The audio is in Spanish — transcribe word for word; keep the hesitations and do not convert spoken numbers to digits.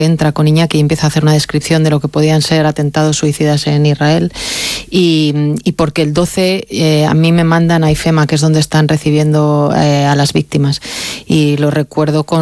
entra con Iñaki y empieza a hacer una descripción de lo que podían ser atentados suicidas en Israel, y, y porque el doce eh, a mí me mandan a IFEMA, que es donde están recibiendo eh, a las víctimas, y lo recuerdo con